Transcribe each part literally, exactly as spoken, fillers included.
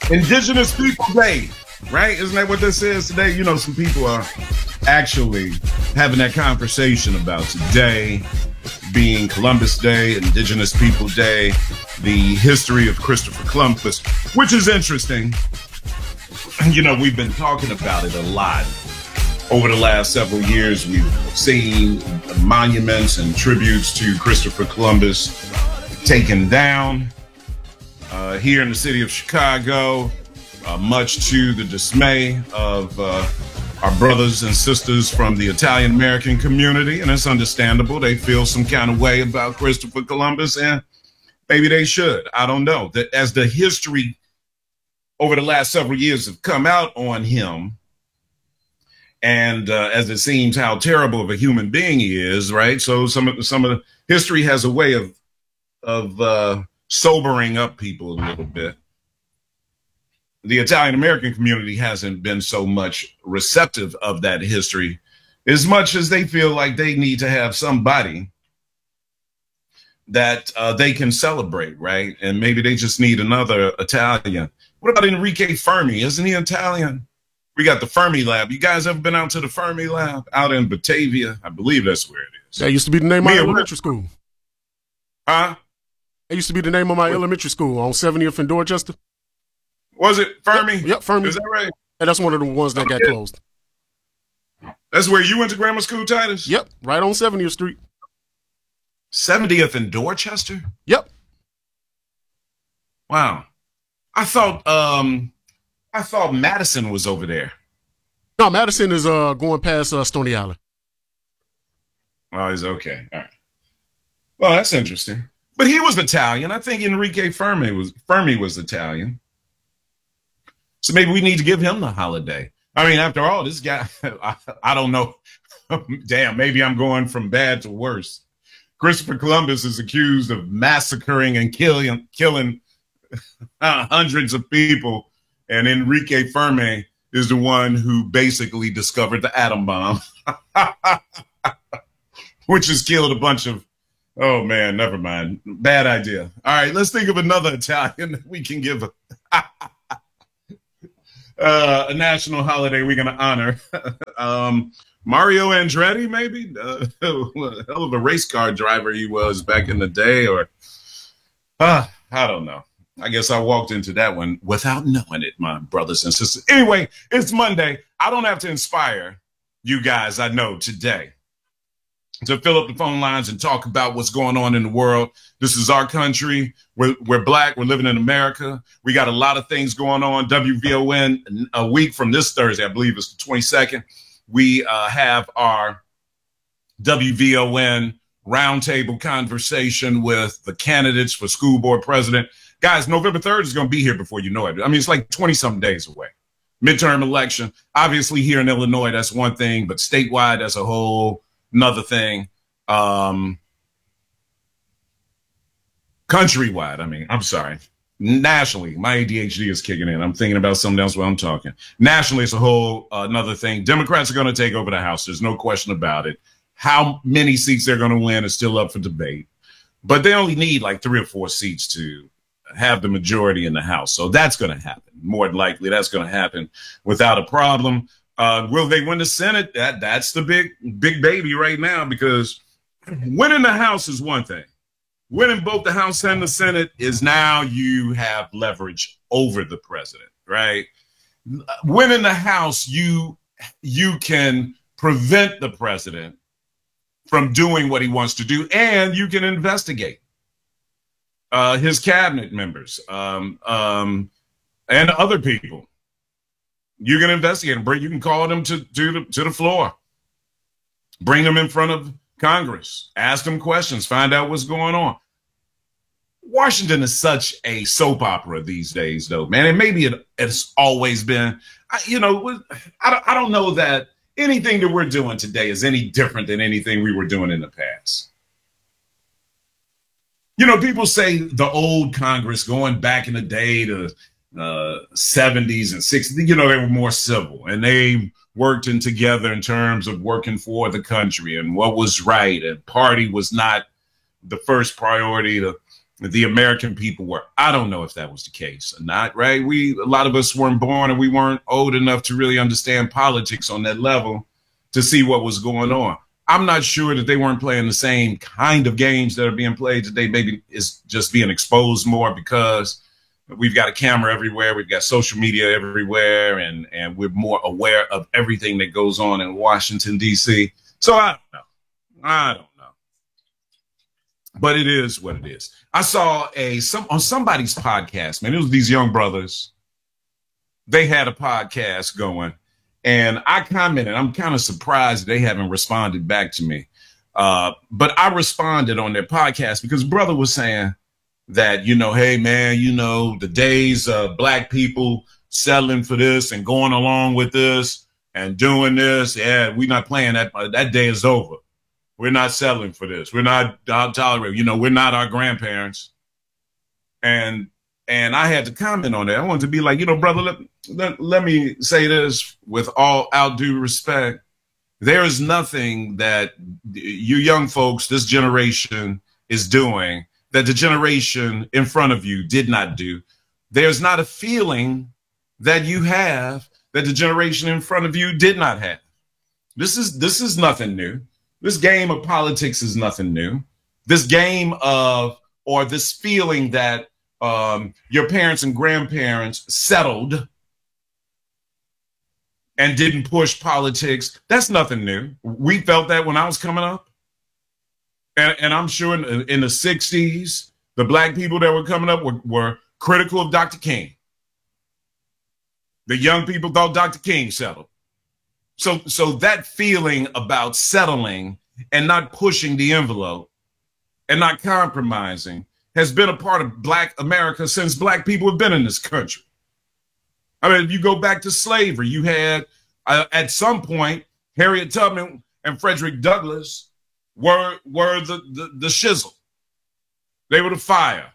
Indigenous People Day, right? Isn't that what this is today? You know, some people are actually having that conversation about today being Columbus Day, Indigenous People Day, the history of Christopher Columbus, which is interesting. You know, we've been talking about it a lot over the last several years. We've seen monuments and tributes to Christopher Columbus taken down uh, here in the city of Chicago, uh, much to the dismay of uh, our brothers and sisters from the Italian American community. And it's understandable. They feel some kind of way about Christopher Columbus, and maybe they should. I don't know. That as the history over the last several years have come out on him, and uh, as it seems how terrible of a human being he is, right? So some of some of the history has a way of of uh, sobering up people a little bit. The Italian American community hasn't been so much receptive of that history, as much as they feel like they need to have somebody that uh, they can celebrate, right? And maybe they just need another Italian. What about Enrique Fermi? Isn't he Italian? We got the Fermi Lab. You guys ever been out to the Fermi Lab out in Batavia? I believe that's where it is. That used to be the name of my elementary school. Huh? That used to be the name of my elementary school on seventieth and Dorchester. Was it Fermi? Yep, yep, Fermi. Is that right? And that's one of the ones that got closed. That's where you went to grammar school, Titus? Yep, right on seventieth Street. seventieth and Dorchester? Yep. Wow. I thought um I thought Madison was over there. No, Madison is uh going past uh, Stony Island. Oh, he's okay. All right. Well, that's interesting. But he was Italian. I think Enrique Fermi was Fermi was Italian. So maybe we need to give him the holiday. I mean, after all, this guy, I, I don't know. Damn, maybe I'm going from bad to worse. Christopher Columbus is accused of massacring and killing killing uh, hundreds of people. And Enrique Fermi is the one who basically discovered the atom bomb, which has killed a bunch of, oh man, never mind. Bad idea. All right, let's think of another Italian that we can give a, uh, a national holiday we're going to honor. um, Mario Andretti, maybe? Uh, hell of a race car driver he was back in the day, or uh, I don't know. I guess I walked into that one without knowing it, my brothers and sisters. Anyway, it's Monday. I don't have to inspire you guys, I know, today to fill up the phone lines and talk about what's going on in the world. This is our country. We're, we're Black. We're living in America. We got a lot of things going on. W V O N, a week from this Thursday, I believe it's the twenty-second, we uh, have our W V O N roundtable conversation with the candidates for school board president. Guys, November third is going to be here before you know it. I mean, it's like twenty-something days away. Midterm election. Obviously, here in Illinois, that's one thing, but statewide, that's a whole another thing. Um, countrywide, I mean, I'm sorry. Nationally, my A D H D is kicking in. I'm thinking about something else while I'm talking. Nationally, it's a whole uh, another thing. Democrats are going to take over the House. There's no question about it. How many seats they're going to win is still up for debate. But they only need like three or four seats to have the majority in the House. So that's going to happen. More than likely, that's going to happen without a problem. Uh, will they win the Senate? That That's the big, big baby right now, because winning the House is one thing. Winning both the House and the Senate is now you have leverage over the president, right? Winning the House, you you can prevent the president from doing what he wants to do, and you can investigate uh, his cabinet members um, um, and other people. You can investigate them. Bring, you can call them to, to, the, to the floor. Bring them in front of Congress. Ask them questions. Find out what's going on. Washington is such a soap opera these days, though, man. And maybe it, it's always been, I, you know, I don't, I don't know that anything that we're doing today is any different than anything we were doing in the past. You know, people say the old Congress going back in the day to uh, seventies and sixties, you know, they were more civil and they worked in together in terms of working for the country and what was right. And party was not the first priority. To, the American people were. I don't know if that was the case or not, right? We, a lot of us weren't born and we weren't old enough to really understand politics on that level to see what was going on. I'm not sure that they weren't playing the same kind of games that are being played today. Maybe it's just being exposed more because we've got a camera everywhere. We've got social media everywhere, and, and we're more aware of everything that goes on in Washington, D C. So I don't know. I don't know. But it is what it is. I saw a some on somebody's podcast, man. It was these young brothers. They had a podcast going, and I commented. I'm kind of surprised they haven't responded back to me. Uh, but I responded on their podcast because brother was saying that, you know, hey, man, you know, the days of black people settling for this and going along with this and doing this. Yeah, we're not playing that. That day is over. We're not settling for this. We're not tolerating. You know, we're not our grandparents. And and I had to comment on that. I wanted to be like, you know, brother, let, let, let me say this with all out due respect. There is nothing that you young folks, this generation is doing that the generation in front of you did not do. There's not a feeling that you have that the generation in front of you did not have. This is this is nothing new. This game of politics is nothing new. This game of, or this feeling that um, your parents and grandparents settled and didn't push politics, that's nothing new. We felt that when I was coming up. And, and I'm sure in, in the sixties, the black people that were coming up were, were critical of Doctor King. The young people thought Doctor King settled. So, so that feeling about settling and not pushing the envelope and not compromising has been a part of black America since black people have been in this country. I mean, if you go back to slavery, you had, uh, at some point, Harriet Tubman and Frederick Douglass were, were the, the, the shizzle. They were the fire.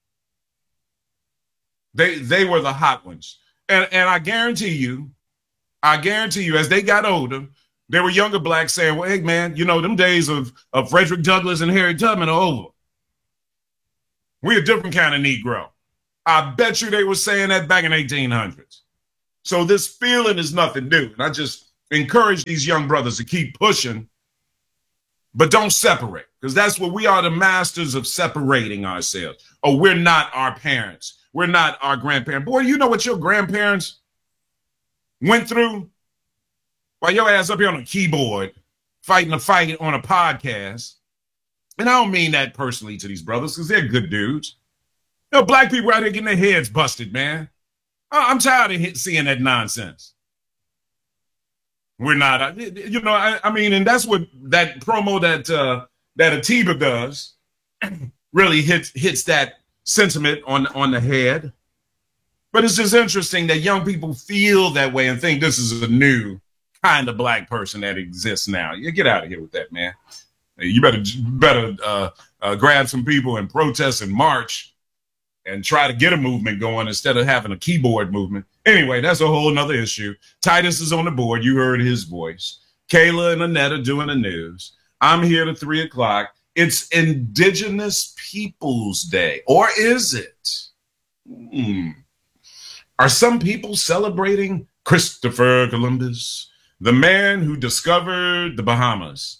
They, they were the hot ones. And, and I guarantee you, I guarantee you, as they got older, there were younger blacks saying, well, hey, man, you know, them days of, of Frederick Douglass and Harriet Tubman are over. We're a different kind of Negro. I bet you they were saying that back in eighteen hundreds. So this feeling is nothing new. And I just encourage these young brothers to keep pushing, but don't separate, because that's what we are, the masters of separating ourselves. Oh, we're not our parents. We're not our grandparents. Boy, you know what your grandparents went through while your ass up here on a keyboard fighting a fight on a podcast. And I don't mean that personally to these brothers, because they're good dudes. You know, black people out here getting their heads busted, man. I'm tired of seeing that nonsense. We're not, you know, I, I mean, and that's what that promo that uh, that Atiba does really hits hits that sentiment on, on the head. But it's just interesting that young people feel that way and think this is a new kind of black person that exists now. You get out of here with that, man. You better better uh, uh, grab some people and protest and march and try to get a movement going instead of having a keyboard movement. Anyway, that's a whole nother issue. Titus is on the board. You heard his voice. Kayla and Annette are doing the news. I'm here to three o'clock. It's Indigenous Peoples Day. Or is it? Hmm. Are some people celebrating Christopher Columbus, the man who discovered the Bahamas?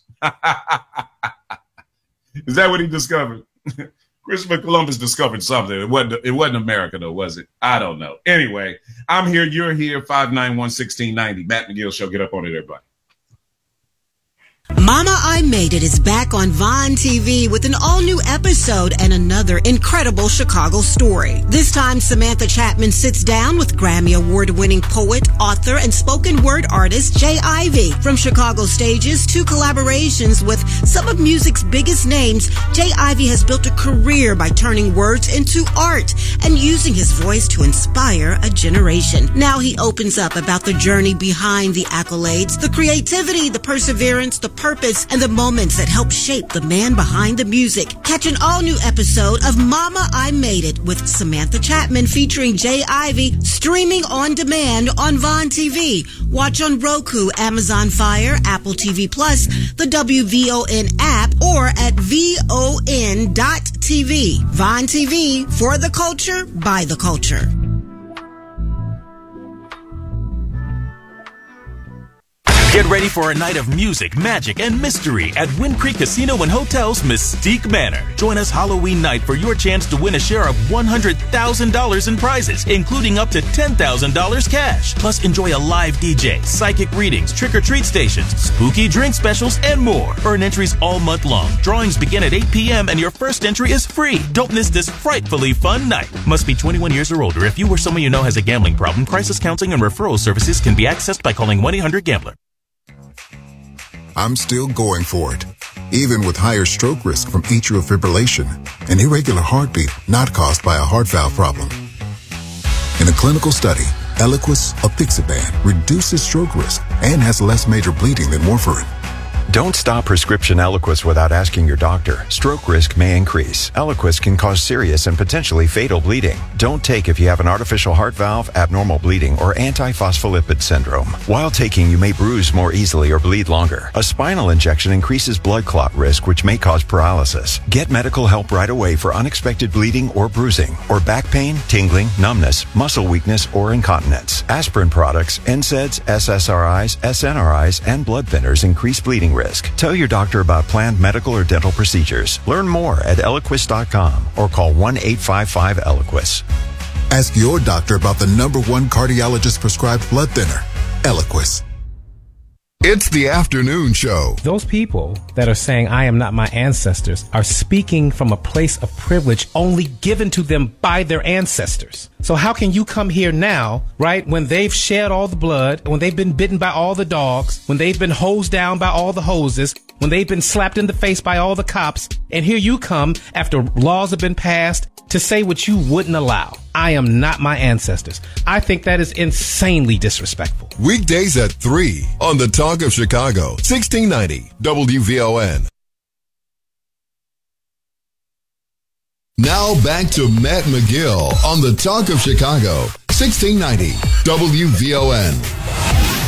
Is that what he discovered? Christopher Columbus discovered something. It wasn't, it wasn't America, though, was it? I don't know. Anyway, I'm here. You're here. five nine one, one six nine zero. Matt McGill Show. Get up on it, everybody. Mama, I Made It is back on Vine T V with an all-new episode and another incredible Chicago story. This time, Samantha Chapman sits down with Grammy Award-winning poet, author, and spoken word artist Jay Ivey. From Chicago stages to collaborations with some of music's biggest names, Jay Ivey has built a career by turning words into art and using his voice to inspire a generation. Now he opens up about the journey behind the accolades, the creativity, the perseverance, the purpose, and the moments that help shape the man behind the music. Catch an all-new episode of Mama, I Made It with Samantha Chapman featuring Jay Ivey, streaming on demand on Vine T V. Watch on Roku, Amazon Fire, Apple T V Plus, the W V O N app, or at V O N dot T V. T V. Vine T V, for the culture, by the culture. Get ready for a night of music, magic, and mystery at Wind Creek Casino and Hotel's Mystique Manor. Join us Halloween night for your chance to win a share of one hundred thousand dollars in prizes, including up to ten thousand dollars cash. Plus, enjoy a live D J, psychic readings, trick-or-treat stations, spooky drink specials, and more. Earn entries all month long. Drawings begin at eight p.m. and your first entry is free. Don't miss this frightfully fun night. Must be twenty-one years or older. If you or someone you know has a gambling problem, crisis counseling and referral services can be accessed by calling one eight hundred gambler. I'm still going for it, even with higher stroke risk from atrial fibrillation, an irregular heartbeat not caused by a heart valve problem. In a clinical study, Eliquis apixaban reduces stroke risk and has less major bleeding than warfarin. Don't stop prescription Eliquis without asking your doctor. Stroke risk may increase. Eliquis can cause serious and potentially fatal bleeding. Don't take if you have an artificial heart valve, abnormal bleeding, or antiphospholipid syndrome. While taking, you may bruise more easily or bleed longer. A spinal injection increases blood clot risk, which may cause paralysis. Get medical help right away for unexpected bleeding or bruising, or back pain, tingling, numbness, muscle weakness, or incontinence. Aspirin products, N SAIDs, S S R Is, S N R Is, and blood thinners increase bleeding risk. Tell your doctor about planned medical or dental procedures. Learn more at Eliquis dot com or call one eight five five Eliquis. Ask your doctor about the number one cardiologist prescribed blood thinner, Eliquis. It's the afternoon show. Those people that are saying, I am not my ancestors, are speaking from a place of privilege only given to them by their ancestors. So how can you come here now, right, when they've shed all the blood, when they've been bitten by all the dogs, when they've been hosed down by all the hoses, when they've been slapped in the face by all the cops, and here you come after laws have been passed to say what you wouldn't allow. I am not my ancestors. I think that is insanely disrespectful. Weekdays at three on the Talk of Chicago, sixteen ninety W V O N. Now back to Matt McGill on the Talk of Chicago, sixteen ninety W V O N.